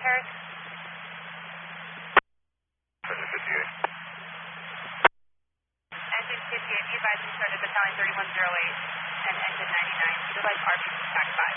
Harris. Engine 58. Engine 58, be advised we started battalion 3108 and engine 99. Utilize RB tac 5.